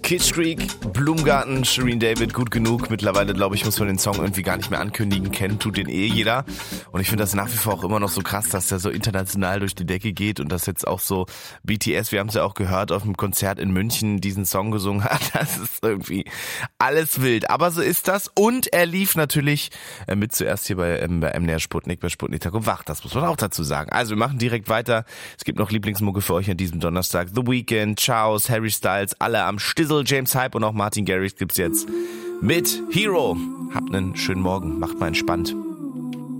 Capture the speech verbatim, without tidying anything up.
Kitsch Creek, Blumengarten, Shireen David, gut genug. Mittlerweile, glaube ich, muss man den Song irgendwie gar nicht mehr ankündigen. Kennt, tut den eh jeder. Und ich finde das nach wie vor auch immer noch so krass, dass der so international durch die Decke geht und dass jetzt auch so B T S, wir haben es ja auch gehört, auf dem Konzert in München diesen Song gesungen hat. Das ist irgendwie alles wild. Aber so ist das. Und er lief natürlich äh, mit zuerst hier bei, ähm, bei M D R Sputnik, bei Sputnik Tag und Wach. Das muss man auch dazu sagen. Also wir machen direkt weiter. Es gibt noch Lieblingsmucke für euch an diesem Donnerstag. The Weeknd, Chaos, Harry Styles, alle am Stissel, James Hype und auch Martin Garrix gibt's jetzt mit Hero. Habt einen schönen Morgen, macht mal entspannt.